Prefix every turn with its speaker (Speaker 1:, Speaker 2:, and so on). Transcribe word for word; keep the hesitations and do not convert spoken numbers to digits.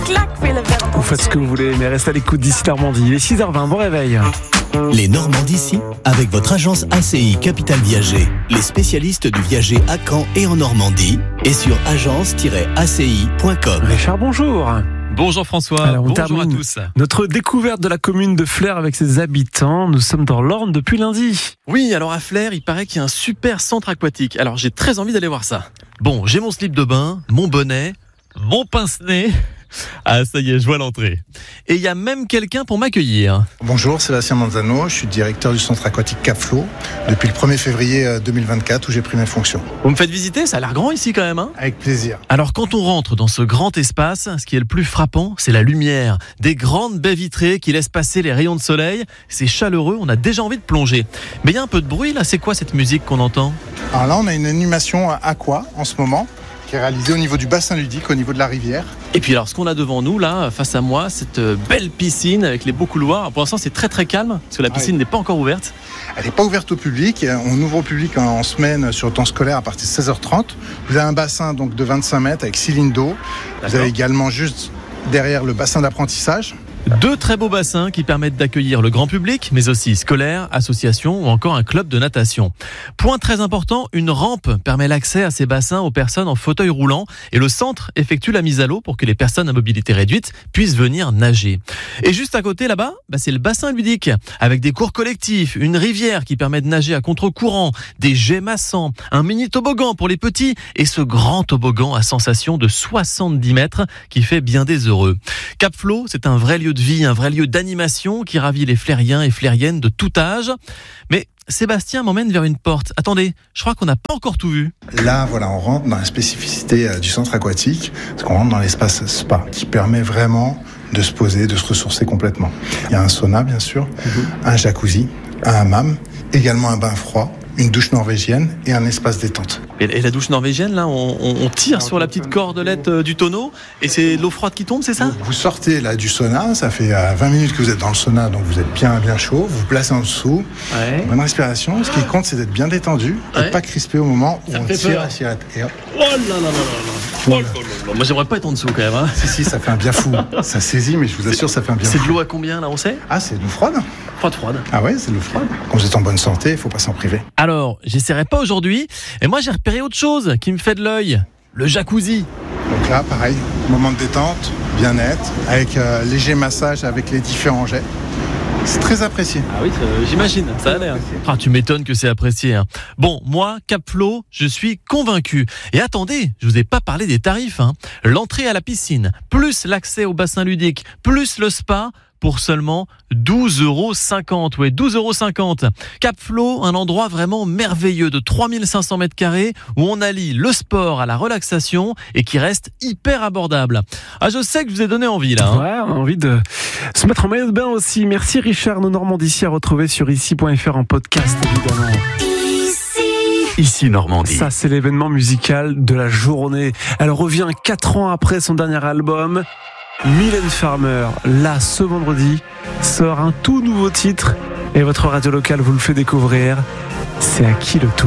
Speaker 1: clac, fais le verre.
Speaker 2: Vous faites ce que vous voulez, mais restez à l'écoute d'ici Normandie. Il est six heures vingt, bon réveil.
Speaker 3: Les Normands d'ici, avec votre agence A C I Capital Viager. Les spécialistes du viager à Caen et en Normandie. Et sur agence tiret a c i point com.
Speaker 2: Richard, bonjour.
Speaker 4: Bonjour François,
Speaker 2: Alors, on
Speaker 4: bonjour à
Speaker 2: termine
Speaker 4: tous.
Speaker 2: Notre découverte de la commune de Flers avec ses habitants. Nous sommes dans l'Orne depuis lundi.
Speaker 4: Oui, alors à Flers, il paraît qu'il y a un super centre aquatique. Alors j'ai très envie d'aller voir ça. Bon, j'ai mon slip de bain, mon bonnet, mon pince-nez. Ah ça y est, je vois l'entrée. Et il y a même quelqu'un pour m'accueillir.
Speaker 5: Bonjour, Sébastien Manzano, je suis directeur du centre aquatique Cap Flo depuis le premier février deux mille vingt-quatre où j'ai pris mes fonctions.
Speaker 4: Vous me faites visiter, ça a l'air grand ici quand même, hein ?
Speaker 5: Avec plaisir.
Speaker 4: Alors quand on rentre dans ce grand espace, ce qui est le plus frappant, c'est la lumière. Des grandes baies vitrées qui laissent passer les rayons de soleil. C'est chaleureux, on a déjà envie de plonger. Mais il y a un peu de bruit là, c'est quoi cette musique qu'on entend ?
Speaker 5: Alors là, on a une animation aqua en ce moment qui est réalisée au niveau du bassin ludique, au niveau de la rivière.
Speaker 4: Et puis alors ce qu'on a devant nous là, face à moi, cette belle piscine avec les beaux couloirs. Pour l'instant c'est très très calme parce que la piscine ah oui. n'est pas encore ouverte.
Speaker 5: Elle n'est pas ouverte au public. On ouvre au public en semaine sur le temps scolaire à partir de seize heures trente. Vous avez un bassin donc de vingt-cinq mètres avec six lignes d'eau. D'accord. Vous avez également juste derrière le bassin d'apprentissage.
Speaker 4: Deux très beaux bassins qui permettent d'accueillir le grand public, mais aussi scolaires, associations ou encore un club de natation. Point très important, une rampe permet l'accès à ces bassins aux personnes en fauteuil roulant et le centre effectue la mise à l'eau pour que les personnes à mobilité réduite puissent venir nager. Et juste à côté là-bas, bah c'est le bassin ludique avec des cours collectifs, une rivière qui permet de nager à contre-courant, des jets massants, un mini toboggan pour les petits et ce grand toboggan à sensation de soixante-dix mètres qui fait bien des heureux. Cap Flo, c'est un vrai lieu de vie, un vrai lieu d'animation qui ravit les Flériens et Flériennes de tout âge. Mais Sébastien m'emmène vers une porte. Attendez, je crois qu'on n'a pas encore tout vu.
Speaker 5: Là, voilà, on rentre dans la spécificité du centre aquatique, parce qu'on rentre dans l'espace spa, qui permet vraiment de se poser, de se ressourcer complètement. Il y a un sauna, bien sûr, mmh. un jacuzzi, un hammam, également un bain froid, une douche norvégienne et un espace détente.
Speaker 4: Et, et la douche norvégienne, là, on, on tire sur la petite cordelette du tonneau et c'est l'eau froide qui tombe, c'est ça ?
Speaker 5: Vous sortez là du sauna, ça fait vingt minutes que vous êtes dans le sauna, donc vous êtes bien bien chaud, vous vous placez en dessous, ouais. bonne respiration. Ce qui compte, c'est d'être bien détendu ouais. et pas crispé au moment où ça on tire la sirette. Et hop.
Speaker 4: Oh là là là là là. Oh là là là. Moi, j'aimerais pas être en dessous quand même. Hein.
Speaker 5: Si, si, ça fait un bien fou. Ça saisit, mais je vous assure, ça fait un bien
Speaker 4: c'est
Speaker 5: fou.
Speaker 4: C'est de l'eau à combien, là, on sait ?
Speaker 5: Ah, c'est de l'eau froide.
Speaker 4: Froide, froide.
Speaker 5: Ah ouais, c'est de l'eau froide. Quand vous êtes en bonne santé, il faut pas s'en priver.
Speaker 4: Alors, j'essaierai pas aujourd'hui. Et moi, j'ai repéré autre chose qui me fait de l'œil. Le jacuzzi.
Speaker 5: Donc là, pareil, moment de détente, bien-être, avec euh, léger massage avec les différents jets. C'est très apprécié.
Speaker 4: Ah oui, euh, j'imagine, ça a l'air. Ah, tu m'étonnes que c'est apprécié. Hein. Bon, moi, Cap Flo, je suis convaincu. Et attendez, je vous ai pas parlé des tarifs. Hein. L'entrée à la piscine, plus l'accès au bassin ludique, plus le spa, pour seulement douze euros cinquante. Ouais, douze euros cinquante. Cap Flo, un endroit vraiment merveilleux de trois mille cinq cents mètres carrés où on allie le sport à la relaxation et qui reste hyper abordable. Ah, je sais que je vous ai donné envie là. Hein.
Speaker 2: Ouais, envie de se mettre en maillot de bain aussi. Merci Richard. Nos Normands d'ici à retrouver sur ici point f r en podcast évidemment.
Speaker 3: Ici Normandie.
Speaker 2: Ça, c'est l'événement musical de la journée. Elle revient quatre ans après son dernier album. Mylène Farmer, là, ce vendredi, sort un tout nouveau titre et votre radio locale vous le fait découvrir. C'est à qui le tour ?